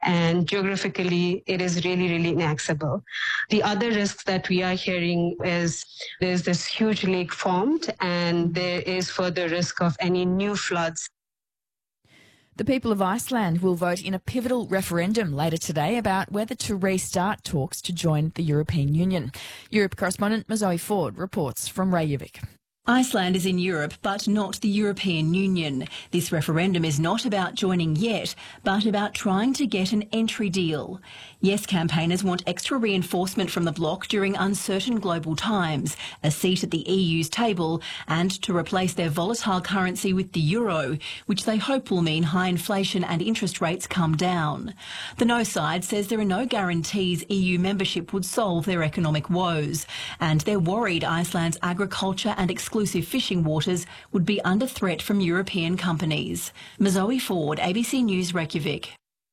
and geographically it is really, really inaccessible. The other risks that we are hearing is there's this huge lake formed, and there is further risk of any new floods. The people of Iceland will vote in a pivotal referendum later today about whether to restart talks to join the European Union. Europe correspondent Zoe Ford reports from Reykjavik. Iceland is in Europe, but not the European Union. This referendum is not about joining yet, but about trying to get an entry deal. Yes campaigners want extra reinforcement from the bloc during uncertain global times, a seat at the EU's table, and to replace their volatile currency with the euro, which they hope will mean high inflation and interest rates come down. The no side says there are no guarantees EU membership would solve their economic woes, and they're worried Iceland's agriculture and exclusive fishing waters would be under threat from European companies. Zoe Ford, ABC News, Reykjavik.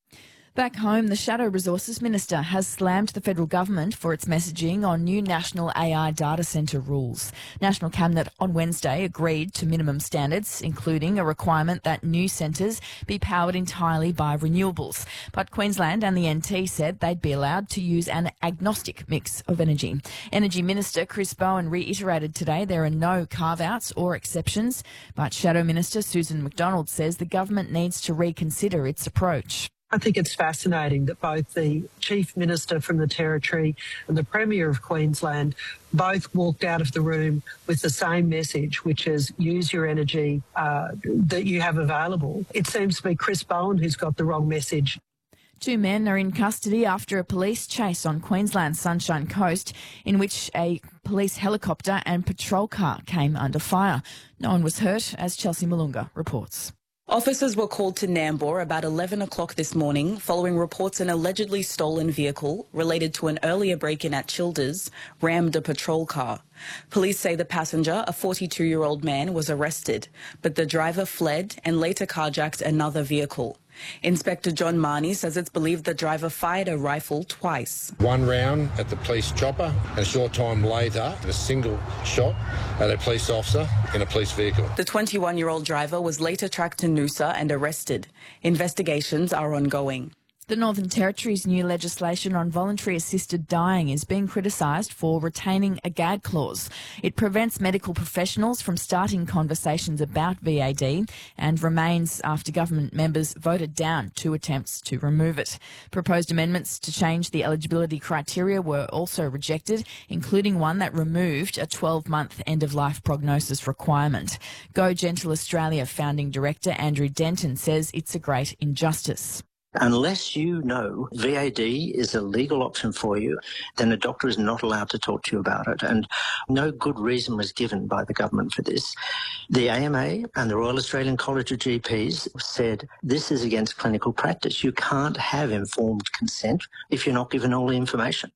Back home, the Shadow Resources Minister has slammed the federal government for its messaging on new national AI data centre rules. National Cabinet on Wednesday agreed to minimum standards, including a requirement that new centres be powered entirely by renewables. But Queensland and the NT said they'd be allowed to use an agnostic mix of energy. Energy Minister Chris Bowen reiterated today there are no carve-outs or exceptions, but Shadow Minister Susan McDonald says the government needs to reconsider its approach. I think it's fascinating that both the Chief Minister from the Territory and the Premier of Queensland both walked out of the room with the same message, which is use your energy that you have available. It seems to be Chris Bowen who's got the wrong message. 2 men are in custody after a police chase on Queensland's Sunshine Coast in which a police helicopter and patrol car came under fire. No one was hurt, as Chelsea Malunga reports. Officers were called to Nambour about 11 o'clock this morning following reports an allegedly stolen vehicle related to an earlier break-in at Childers rammed a patrol car. Police say the passenger, a 42-year-old man, was arrested, but the driver fled and later carjacked another vehicle. Inspector John Marnie says it's believed the driver fired a rifle twice. One round at the police chopper, and a short time later, a single shot at a police officer in a police vehicle. The 21-year-old driver was later tracked to Noosa and arrested. Investigations are ongoing. The Northern Territory's new legislation on voluntary assisted dying is being criticised for retaining a gag clause. It prevents medical professionals from starting conversations about VAD and remains after government members voted down 2 attempts to remove it. Proposed amendments to change the eligibility criteria were also rejected, including one that removed a 12-month end-of-life prognosis requirement. Go Gentle Australia founding director Andrew Denton says it's a great injustice. Unless you know VAD is a legal option for you, then a doctor is not allowed to talk to you about it. And no good reason was given by the government for this. The AMA and the Royal Australian College of GPs said this is against clinical practice. You can't have informed consent if you're not given all the information.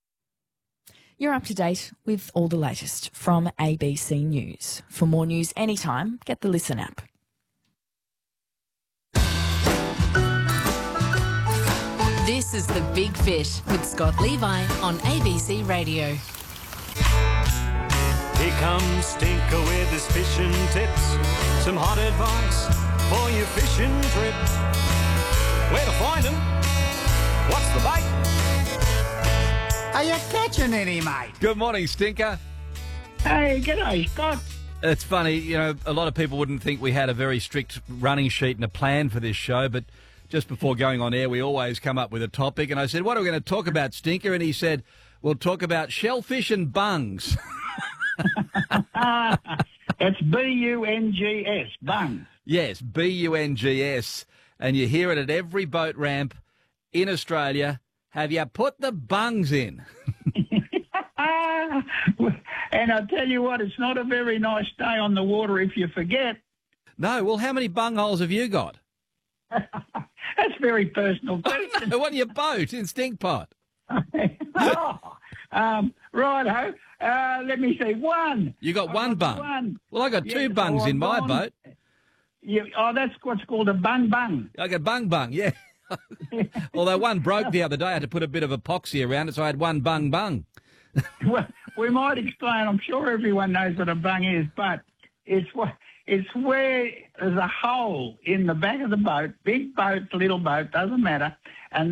You're up to date with all the latest from ABC News. For more news anytime, get the Listen app. This is The Big Fish with Scott Levi on ABC Radio. Here comes Stinker with his fishing tips. Some hot advice for your fishing trip. Where to find them? What's the bait? Are you catching any, mate? Good morning, Stinker. Hey, g'day, Scott. It's funny, you know, a lot of people wouldn't think we had a very strict running sheet and a plan for this show, but just before going on air, we always come up with a topic. And I said, what are we going to talk about, Stinker? And he said, we'll talk about shellfish and bungs. It's B-U-N-G-S, bungs. Yes, B-U-N-G-S. And you hear it at every boat ramp in Australia. Have you put the bungs in? And I'll tell you what, it's not a very nice day on the water if you forget. No, well, how many bung holes have you got? That's a very personal question. What in your boat? In Stinkpot? Righto. Let me see. One. You got one bung? One. Well, I got two bungs in my boat. That's what's called a bung. I got bung, yeah. Although one broke the other day. I had to put a bit of epoxy around it, so I had one bung. Well, we might explain. I'm sure everyone knows what a bung is, but it's where there's a hole in the back of the boat, big boat, little boat, doesn't matter, and